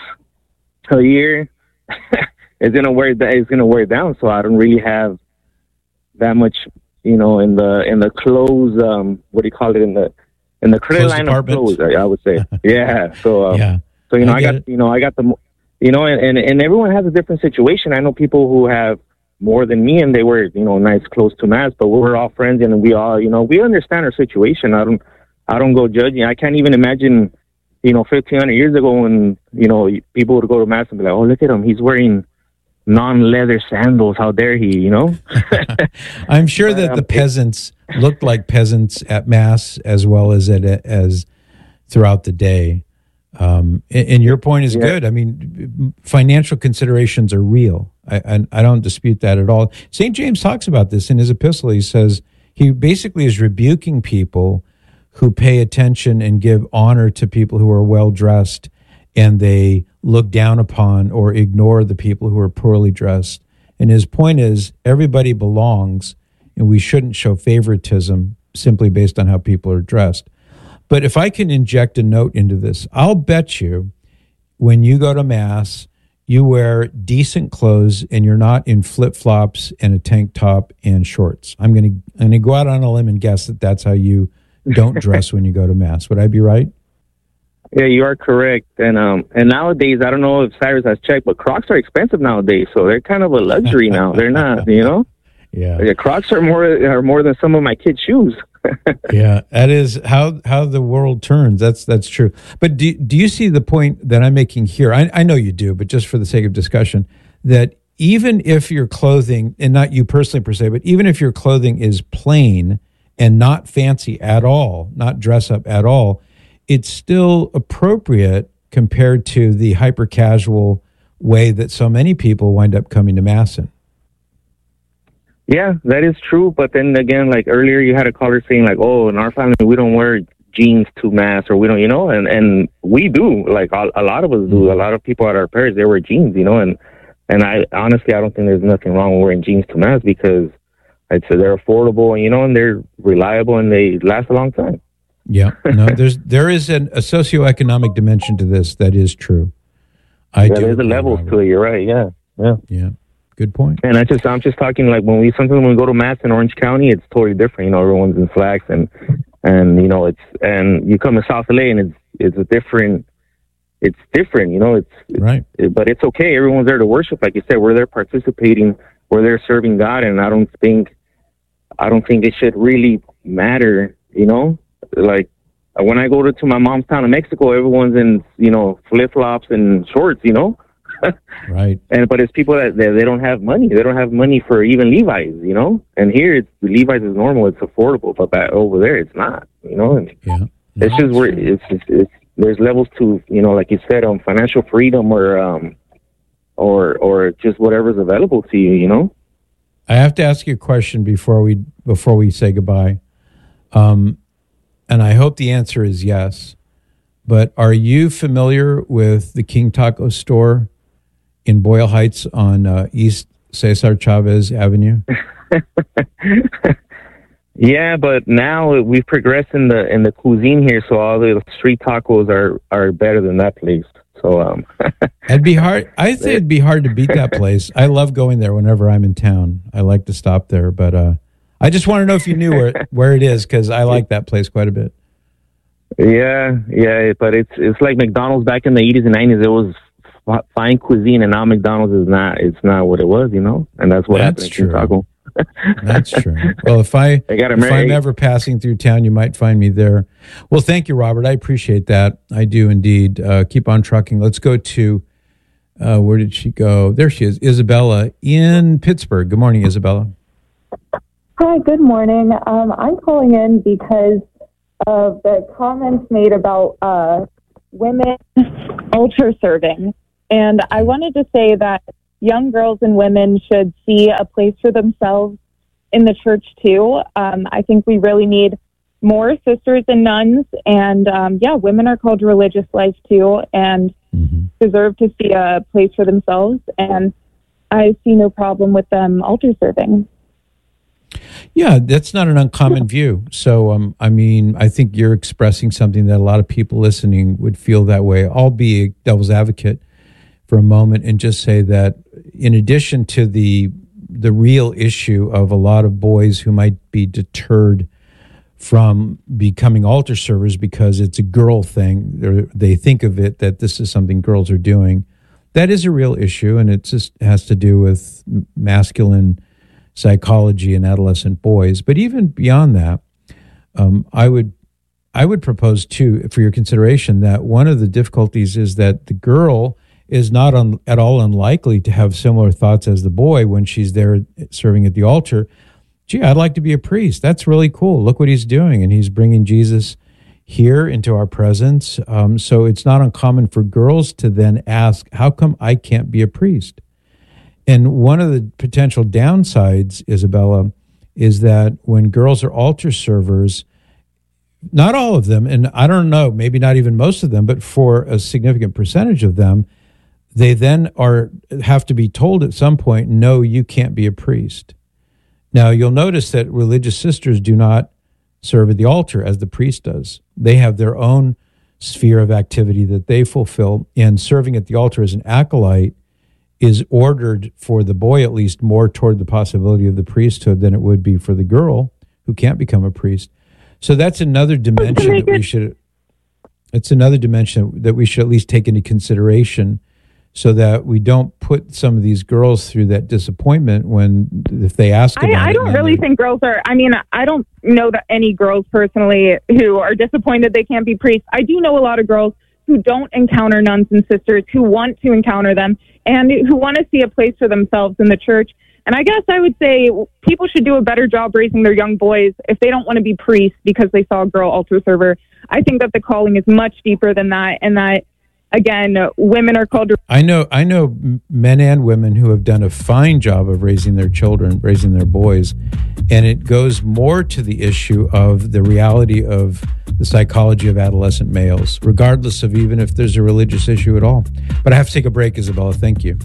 a year, it's gonna wear that it's gonna wear down. So I don't really have that much, you know, in the in the clothes. Um, what do you call it in the in the credit Clothes line department? of clothes? I, I would say, yeah. So um, yeah. So you know, I I, get got it. you know, I got the, you know, and, and and everyone has a different situation. I know people who have more than me, and they wear, you know, nice clothes to mass, but we're all friends, and we all, you know, we understand our situation. I don't, I don't go judging. I can't even imagine, you know, fifteen hundred years ago when, you know, people would go to mass and be like, oh, look at him, he's wearing non-leather sandals. How dare he, you know? I'm sure But, that um, the peasants looked like peasants at mass as well as at, as throughout the day. Um, and, and your point is Yeah. good. I mean, financial considerations are real. I, I, I don't dispute that at all. Saint James talks about this in his epistle. He says he basically is rebuking people who pay attention and give honor to people who are well dressed, and they look down upon or ignore the people who are poorly dressed. And his point is everybody belongs, and we shouldn't show favoritism simply based on how people are dressed. But if I can inject a note into this, I'll bet you when you go to mass, you wear decent clothes and you're not in flip-flops and a tank top and shorts. I'm going to I'm going to go out on a limb and guess that that's how you don't dress when you go to mass. Would I be right? Yeah, you are correct. And um, and nowadays, I don't know if Cyrus has checked, but Crocs are expensive nowadays, so they're kind of a luxury now. They're not, you know. Yeah. Yeah, Crocs are more are more than some of my kids' shoes. Yeah, that is how how the world turns. That's that's true. But do do you see the point that I'm making here? I, I know you do, but just for the sake of discussion, that even if your clothing, and not you personally per se, but even if your clothing is plain and not fancy at all, not dress up at all, it's still appropriate compared to the hyper casual way that so many people wind up coming to mass in. Yeah, that is true. But then again, like earlier, you had a caller saying like, "Oh, in our family, we don't wear jeans to mass, or we don't," you know, and and we do. Like a, a lot of us do. A lot of people at our parish, they wear jeans, you know, and and I honestly, I don't think there's nothing wrong with wearing jeans to mass because I'd say they're affordable, and you know, and they're reliable and they last a long time. Yeah, no, there's there is an, a socioeconomic dimension to this that is true. I yeah, do. there's a levels to it. You're right. Yeah, yeah, yeah. Good point. And I just, I'm just talking like when we sometimes when we go to mass in Orange County, it's totally different. You know, everyone's in slacks and and you know it's and you come to South L A and it's it's a different, it's different. You know, it's, it's right, it, but it's okay. Everyone's there to worship, like you said. We're there participating. We're there serving God, and I don't think, I don't think it should really matter. You know, like when I go to, to my mom's town in Mexico, everyone's in you know flip flops and shorts. You know. Right. And but it's people that they, they don't have money. They don't have money for even Levi's, you know. And here, it's, Levi's is normal. It's affordable, but back over there, it's not. You know. And yeah. No, it's just where it's, it's it's there's levels to you know, like you said, um, financial freedom or um, or or just whatever's available to you. You know. I have to ask you a question before we before we say goodbye, um, and I hope the answer is yes. But are you familiar with the King Taco store in Boyle Heights on uh, East Cesar Chavez Avenue? Yeah, but now we've progressed in the in the cuisine here, so all the street tacos are, are better than that place. So um, it'd be hard. I think it'd be hard to beat that place. I love going there whenever I'm in town. I like to stop there, but uh, I just want to know if you knew where where it is because I like that place quite a bit. Yeah, yeah, but it's it's like McDonald's back in the eighties and nineties. It was f- fine cuisine, and now McDonald's is not. It's not what it was, you know. And that's what That's happened in true. Chicago. That's true. Well, if I They got if Ameri- I'm ever passing through town, you might find me there. Well, thank you, Robert. I appreciate that. I do indeed. Uh, keep on trucking. Let's go to Uh, where did she go? There she is, Isabella in Pittsburgh. Good morning, Isabella. Hi, good morning. Um, I'm calling in because of the comments made about uh, women altar serving. And I wanted to say that young girls and women should see a place for themselves in the church too. Um, I think we really need more sisters and nuns. And um, yeah, women are called to religious life too and mm-hmm. deserve to see a place for themselves. And I see no problem with them altar serving. Yeah, that's not an uncommon view. So, um, I mean, I think you're expressing something that a lot of people listening would feel that way. I'll be a devil's advocate for a moment and just say that in addition to the the real issue of a lot of boys who might be deterred from becoming altar servers because it's a girl thing, They're, they think of it that this is something girls are doing, that is a real issue, and it just has to do with masculine psychology in adolescent boys. But even beyond that, um, I would I would propose too, for your consideration, that one of the difficulties is that the girl is not un, at all unlikely to have similar thoughts as the boy when she's there serving at the altar. Gee, I'd like to be a priest. That's really cool. Look what he's doing, and he's bringing Jesus here into our presence. Um, so it's not uncommon for girls to then ask, how come I can't be a priest? And one of the potential downsides, Isabella, is that when girls are altar servers, not all of them, and I don't know, maybe not even most of them, but for a significant percentage of them, they then are have to be told at some point, no, you can't be a priest. Now, you'll notice that religious sisters do not serve at the altar as the priest does. They have their own sphere of activity that they fulfill, and serving at the altar as an acolyte is ordered for the boy, at least, more toward the possibility of the priesthood than it would be for the girl who can't become a priest. So that's another dimension that we should, it's another dimension that we should at least take into consideration so that we don't put some of these girls through that disappointment when, if they ask about I, I don't it, really think girls are, I mean, I don't know that any girls personally who are disappointed they can't be priests. I do know a lot of girls who don't encounter nuns and sisters, who want to encounter them, and who want to see a place for themselves in the church. And I guess I would say people should do a better job raising their young boys if they don't want to be priests because they saw a girl altar server. I think that the calling is much deeper than that, and that, again, women are called to... I know, I know men and women who have done a fine job of raising their children, raising their boys, and it goes more to the issue of the reality of the psychology of adolescent males, regardless of even if there's a religious issue at all. But I have to take a break, Isabella. Thank you.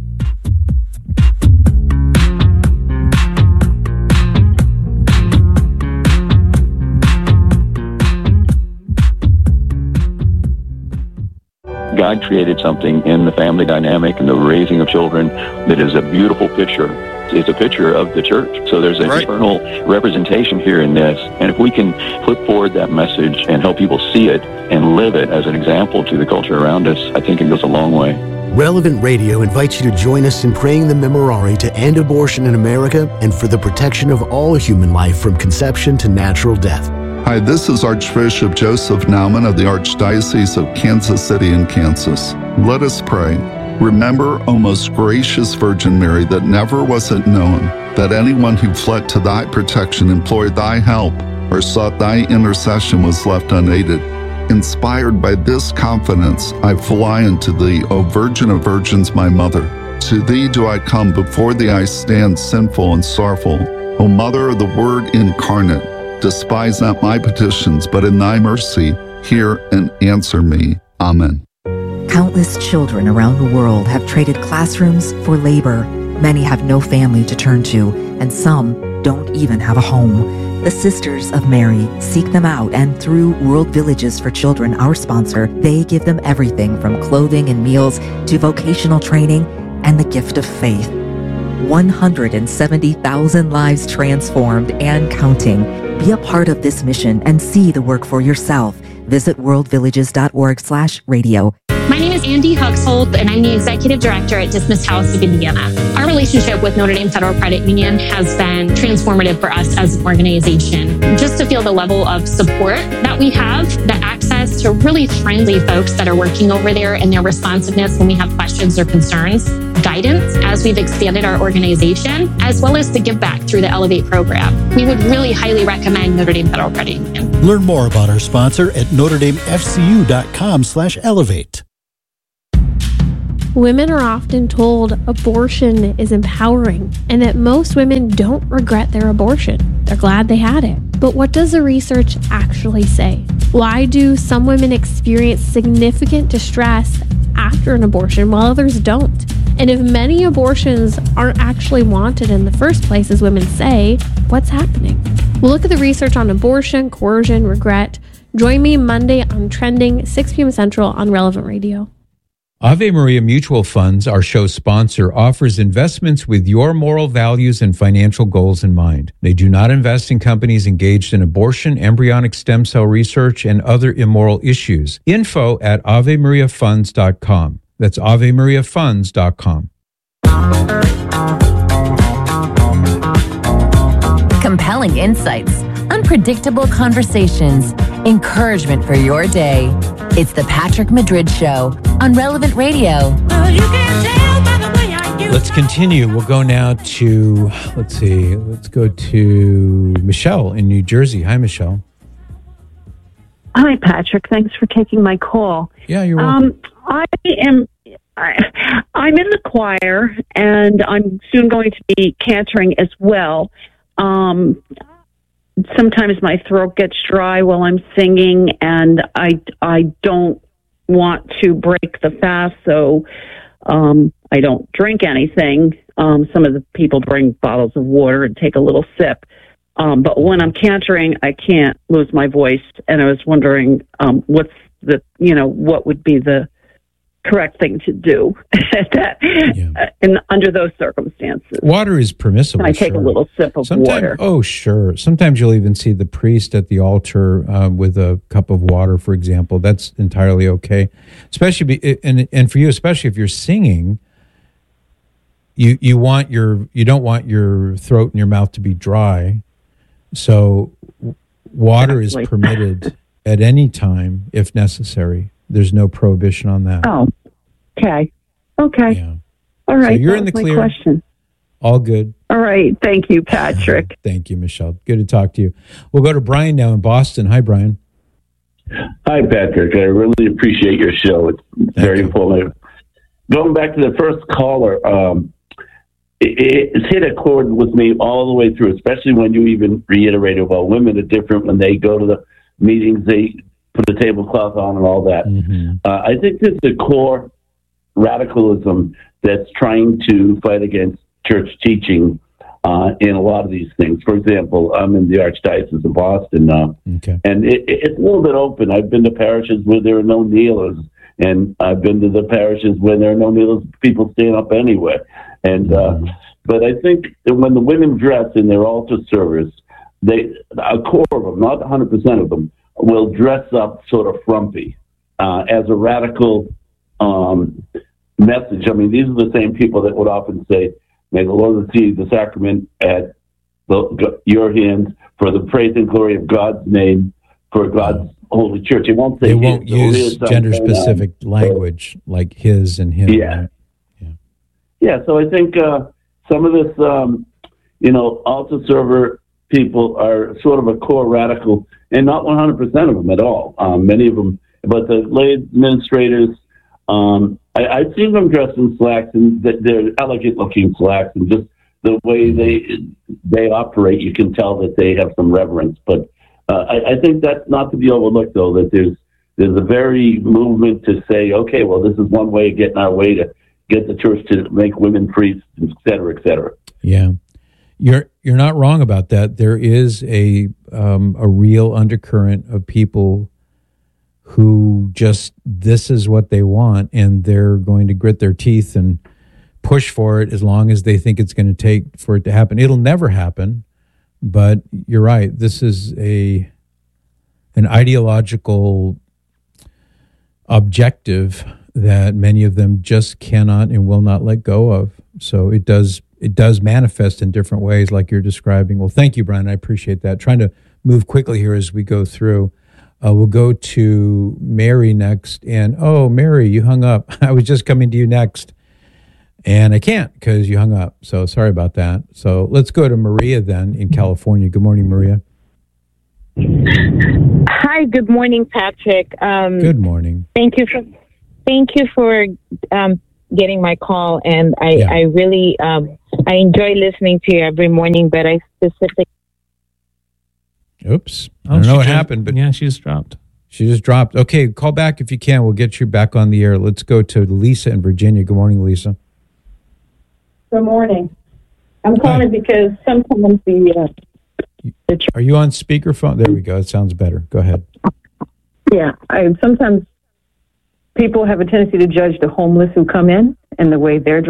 God created something in the family dynamic and the raising of children that is a beautiful picture. It's a picture of the church. So there's an right. eternal representation here in this. And if we can put forward that message and help people see it and live it as an example to the culture around us, I think it goes a long way. Relevant Radio invites you to join us in praying the Memorare to end abortion in America and for the protection of all human life from conception to natural death. Hi, this is Archbishop Joseph Naumann of the Archdiocese of Kansas City in Kansas. Let us pray. Remember, O most gracious Virgin Mary, that never was it known that anyone who fled to thy protection, implored thy help, or sought thy intercession was left unaided. Inspired by this confidence, I fly unto thee, O Virgin of Virgins, my Mother. To thee do I come, before thee I stand sinful and sorrowful. O Mother of the Word incarnate, despise not my petitions, but in thy mercy, hear and answer me. Amen. Countless children around the world have traded classrooms for labor. Many have no family to turn to, and some don't even have a home. The Sisters of Mary seek them out, and through World Villages for Children, our sponsor, they give them everything from clothing and meals to vocational training and the gift of faith. one hundred seventy thousand lives transformed and counting. Be a part of this mission and see the work for yourself. Visit worldvillages.org slash radio. My name is Andy Huxhold, and I'm the Executive Director at Dismiss House of Indiana. Our relationship with Notre Dame Federal Credit Union has been transformative for us as an organization. Just to feel the level of support that we have, the access access to really friendly folks that are working over there and their responsiveness when we have questions or concerns, guidance as we've expanded our organization, as well as the give back through the Elevate program. We would really highly recommend Notre Dame Federal Credit Union. Learn more about our sponsor at notre dame f c u dot com slash elevate. Women are often told abortion is empowering and that most women don't regret their abortion. They're glad they had it. But what does the research actually say? Why do some women experience significant distress after an abortion while others don't? And if many abortions aren't actually wanted in the first place, as women say, what's happening? We'll look at the research on abortion, coercion, regret. Join me Monday on Trending, six p.m. Central on Relevant Radio. Ave Maria Mutual Funds, our show sponsor, offers investments with your moral values and financial goals in mind. They do not invest in companies engaged in abortion, embryonic stem cell research, and other immoral issues. Info at ave maria funds dot com. That's ave maria funds dot com. Compelling insights, unpredictable conversations, encouragement for your day. It's the Patrick Madrid Show on Relevant Radio. Let's continue. We'll go now to, let's see, let's go to Michelle in New Jersey. Hi, Michelle. Hi, Patrick. Thanks for taking my call. Yeah, you're welcome. Um, I am, I, I'm in the choir, and I'm soon going to be cantering as well. Um, sometimes my throat gets dry while I'm singing, and I I don't want to break the fast, so um, I don't drink anything. Um, some of the people bring bottles of water and take a little sip. Um, but when I'm cantering, I can't lose my voice, and I was wondering um, what's the you know what would be the correct thing to do that, yeah. uh, in under those circumstances. Water is permissible. Can I take sure. a little sip of Sometimes, water? Oh, sure. Sometimes you'll even see the priest at the altar um, with a cup of water, for example. That's entirely okay. Especially, be, and and for you, especially if you're singing, you you want your you don't want your throat and your mouth to be dry. So water exactly. is permitted at any time if necessary. There's no prohibition on that. Oh, okay. Okay. Yeah. All right. So you're that in the was clear. My question. All good. All right. Thank you, Patrick. Thank you, Michelle. Good to talk to you. We'll go to Brian now in Boston. Hi, Brian. Hi, Patrick. I really appreciate your show. It's Thank very you. informative. Going back to the first caller, um, it, it's hit a chord with me all the way through, especially when you even reiterated, well, women are different when they go to the meetings, they put a tablecloth on and all that. Mm-hmm. Uh, I think there's a core radicalism that's trying to fight against church teaching uh, in a lot of these things. For example, I'm in the Archdiocese of Boston now, okay. and it, it's a little bit open. I've been to parishes where there are no kneelers, and I've been to the parishes where there are no kneelers, people stand up anyway. And mm-hmm. uh, but I think that when the women dress in their altar service, they a core of them, not one hundred percent of them, will dress up sort of frumpy uh, as a radical um, message. I mean, these are the same people that would often say, may the Lord receive the sacrament at the, your hands for the praise and glory of God's name, for God's holy church. It won't say They won't use gender-specific language so, like his and him. Yeah. Right? Yeah. Yeah, so I think uh, some of this, um, you know, altar server people are sort of a core radical, and not one hundred percent of them at all. Um, many of them, but the lay administrators, um, I, I've seen them dressed in slacks, and they're elegant-looking slacks, and just the way they they operate, you can tell that they have some reverence. But uh, I, I think that's not to be overlooked, though, that there's there's a very movement to say, okay, well, this is one way of getting our way to get the church to make women priests, et cetera, et cetera. Yeah. You're you're not wrong about that. There is a um, a real undercurrent of people who just this is what they want, and they're going to grit their teeth and push for it as long as they think it's going to take for it to happen. It'll never happen, but you're right. This is a an ideological objective that many of them just cannot and will not let go of. So it does. It does manifest in different ways like you're describing. Well, thank you, Brian. I appreciate that. Trying to move quickly here as we go through. Uh, we'll go to Mary next. And, oh, Mary, you hung up. I was just coming to you next. And I can't because you hung up. So sorry about that. So let's go to Maria then in California. Good morning, Maria. Hi, good morning, Patrick. Um, Good morning. Thank you for thank you for um, getting my call, and I, Yeah. I really um, I enjoy listening to you every morning. But I specifically Oops. I Oh, don't know she what just- happened, but yeah, she just dropped. She just dropped. Okay, call back if you can. We'll get you back on the air. Let's go to Lisa in Virginia. Good morning, Lisa. Good morning. I'm calling because sometimes the uh, Are you on speakerphone? There we go. It sounds better. Go ahead. yeah, I sometimes people have a tendency to judge the homeless who come in and the way they're